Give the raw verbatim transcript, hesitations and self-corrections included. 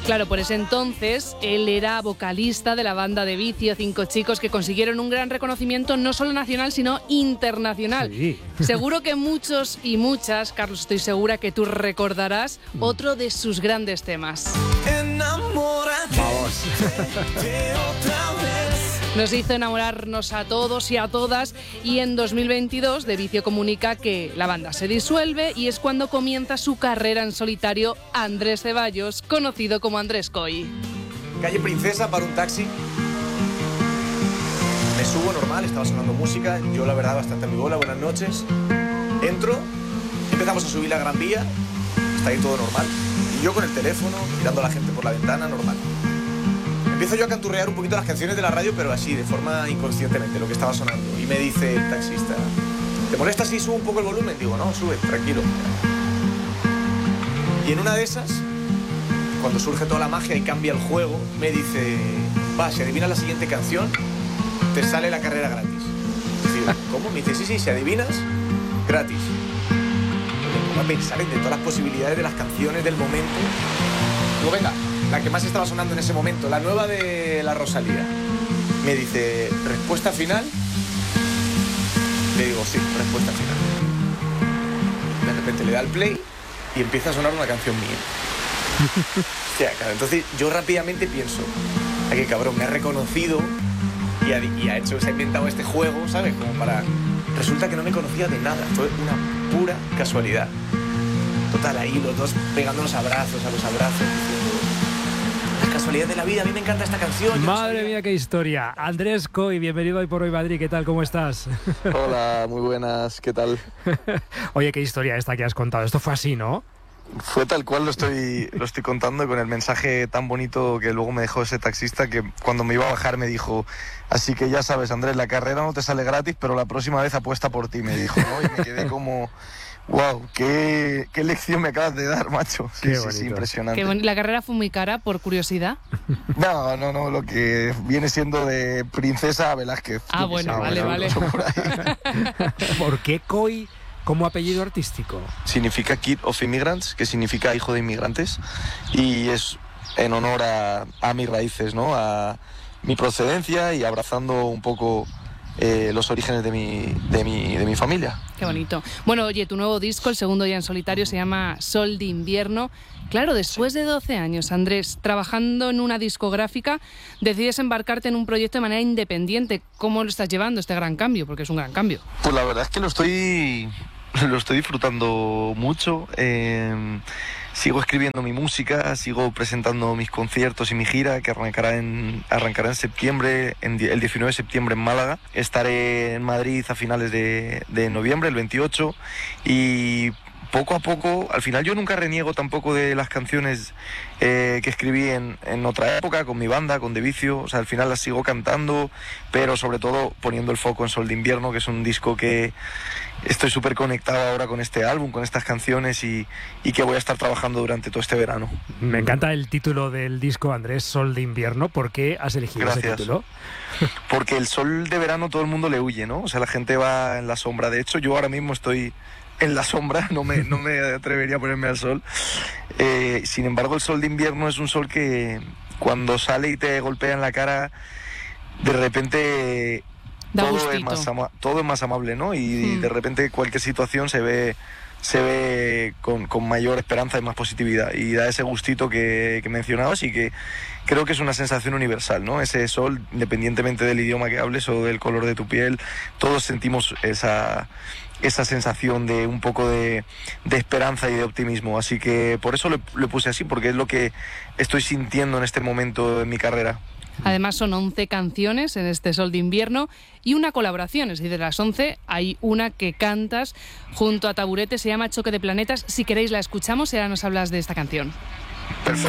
Claro, por ese entonces él era vocalista de la banda de Vicio, Cinco Chicos, que consiguieron un gran reconocimiento no solo nacional, sino internacional. Sí. Seguro que muchos y muchas, Carlos, estoy segura que tú recordarás mm. otro de sus grandes temas. Vamos. Nos hizo enamorarnos a todos y a todas, y en dos mil veintidós De Vicio comunica que la banda se disuelve y es cuando comienza su carrera en solitario Andrés Ceballos, conocido como Andrés Coy. Calle Princesa, para un taxi. Me subo normal, estaba sonando música, yo la verdad bastante a mi bola, buenas noches. Entro, empezamos a subir la Gran Vía, está ahí todo normal. Y yo con el teléfono, mirando a la gente por la ventana, normal. Empiezo yo a canturrear un poquito las canciones de la radio, pero así, de forma inconscientemente, lo que estaba sonando. Y me dice el taxista, ¿te molesta si subo un poco el volumen? Digo, no, sube, tranquilo. Y en una de esas, cuando surge toda la magia y cambia el juego, me dice, va, si adivinas la siguiente canción, te sale la carrera gratis. Es decir, ¿cómo? Me dice, sí, sí, si adivinas, gratis. Me pongo a pensar en de todas las posibilidades de las canciones del momento. Digo, venga, la que más estaba sonando en ese momento, la nueva de la Rosalía. Me dice, ¿respuesta final? Le digo, sí, respuesta final. De repente le da el play y empieza a sonar una canción mía. Hostia, claro, entonces yo rápidamente pienso, ay, qué cabrón, me ha reconocido y ha, y ha hecho, se ha inventado este juego, ¿sabes? Como para... Resulta que no me conocía de nada, fue una pura casualidad. Total, ahí los dos pegando los abrazos a los abrazos. La casualidad de la vida, a mí me encanta esta canción. Madre mía, qué historia. Andrés Coy, bienvenido a Hoy por Hoy Madrid, ¿qué tal? ¿Cómo estás? Hola, muy buenas, ¿qué tal? Oye, qué historia esta que has contado, esto fue así, ¿no? Fue tal cual lo estoy, lo estoy contando, con el mensaje tan bonito que luego me dejó ese taxista, que cuando me iba a bajar me dijo, así que ya sabes, Andrés, la carrera no te sale gratis, pero la próxima vez apuesta por ti, me dijo, ¿no? Y me quedé como... Wow, qué, qué lección me acabas de dar, macho. Sí, sí, sí, impresionante. Qué ¿La carrera fue muy cara, por curiosidad? No, no, no, lo que viene siendo de Princesa Velázquez. Ah, bueno, sé, vale, vale. Por, ¿Por qué Coy como apellido artístico? Significa Kid of Immigrants, que significa hijo de inmigrantes, y es en honor a, a mis raíces, ¿no? A mi procedencia y abrazando un poco... Eh, los orígenes de mi, de, mi, de mi familia. Qué bonito. Bueno, oye, tu nuevo disco, el segundo ya en solitario, se llama Sol de Invierno. Claro, después de doce años, Andrés, trabajando en una discográfica, decides embarcarte en un proyecto de manera independiente. ¿Cómo lo estás llevando este gran cambio? Porque es un gran cambio. Pues la verdad es que lo estoy, lo estoy disfrutando mucho. Eh, sigo escribiendo mi música, sigo presentando mis conciertos y mi gira, que arrancará en, arrancará en septiembre, en, el diecinueve de septiembre en Málaga. Estaré en Madrid a finales de, de noviembre, el veintiocho, y poco a poco, al final yo nunca reniego tampoco de las canciones eh, que escribí en, en otra época, con mi banda, con De Vicio, o sea, al final las sigo cantando, pero sobre todo poniendo el foco en Sol de Invierno, que es un disco que estoy súper conectado ahora con este álbum, con estas canciones, y, y que voy a estar trabajando durante todo este verano. Me encanta el título del disco, Andrés, Sol de Invierno. ¿Por qué has elegido Gracias. ese título? Porque el sol de verano todo el mundo le huye, ¿no? O sea, la gente va en la sombra. De hecho, yo ahora mismo estoy en la sombra, no me, no me atrevería a ponerme al sol. Eh, sin embargo, el sol de invierno es un sol que cuando sale y te golpea en la cara, de repente... Todo es, más ama- todo es más amable, ¿no? Y, hmm. y de repente cualquier situación se ve se ve con, con mayor esperanza y más positividad, y da ese gustito que, que mencionabas, y que creo que es una sensación universal, ¿no? Ese sol, independientemente del idioma que hables o del color de tu piel, todos sentimos esa, esa sensación de un poco de, de esperanza y de optimismo. Así que por eso lo, lo puse así, porque es lo que estoy sintiendo en este momento en mi carrera. Además son once canciones en este Sol de Invierno y una colaboración, es decir, de las once hay una que cantas junto a Taburete, se llama Choque de Planetas. Si queréis la escuchamos y ahora nos hablas de esta canción. Perfecto.